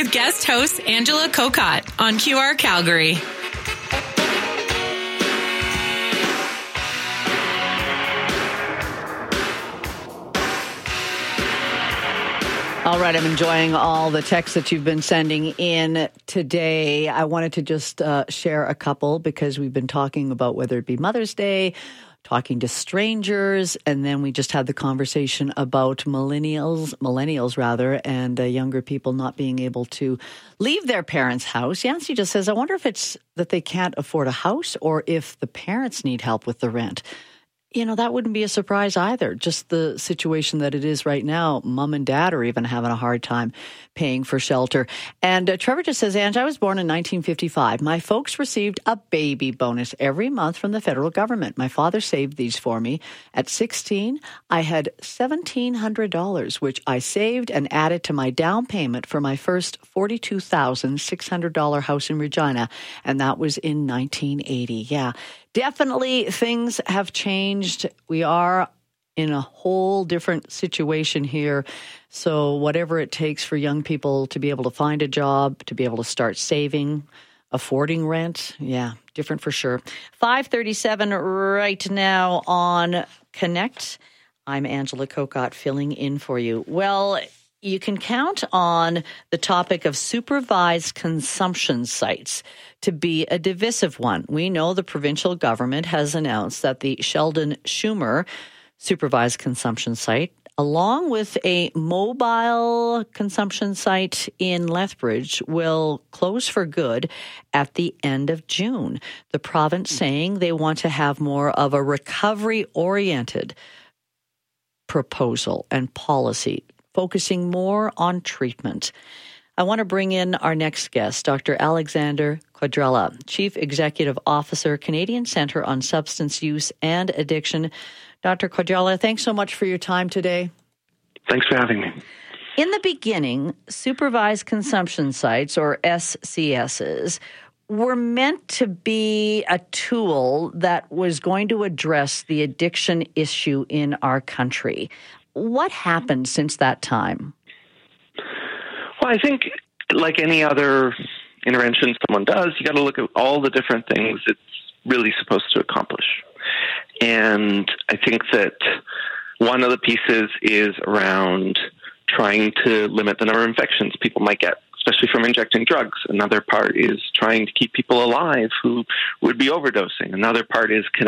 with guest host Angela Kokott on QR Calgary. All right, I'm enjoying all the texts that you've been sending in today. I wanted to just share a couple because we've been talking about whether it be Mother's Day, talking to strangers, and then we just had the conversation about millennials, and younger people not being able to leave their parents' house. Yancy just says, I wonder if it's that they can't afford a house or if the parents need help with the rent. You know, that wouldn't be a surprise either. Just the situation that it is right now, mom and dad are even having a hard time paying for shelter. And Trevor just says, Ange, I was born in 1955. My folks received a baby bonus every month from the federal government. My father saved these for me. At 16, I had $1,700, which I saved and added to my down payment for my first $42,600 house in Regina. And that was in 1980. Yeah. Definitely things have changed. We are in a whole different situation here. So whatever it takes for young people to be able to find a job, to be able to start saving, affording rent, yeah, different for sure. 5:37 right now on Connect. I'm Angela Kokott filling in for you. Well, you can count on the topic of supervised consumption sites to be a divisive one. We know the provincial government has announced that the Sheldon Schumer supervised consumption site, along with a mobile consumption site in Lethbridge, will close for good at the end of June. The province saying they want to have more of a recovery-oriented proposal and policy, focusing more on treatment. I want to bring in our next guest, Dr. Alexander Quadrella, Chief Executive Officer, Canadian Centre on Substance Use and Addiction. Dr. Quadrella, thanks so much for your time today. Thanks for having me. In the beginning, supervised consumption sites, or SCSs, were meant to be a tool that was going to address the addiction issue in our country. What happened since that time? Well, I think like any other intervention someone does, you got to look at all the different things it's really supposed to accomplish. And I think that one of the pieces is around trying to limit the number of infections people might get, especially from injecting drugs. Another part is trying to keep people alive who would be overdosing. Another part is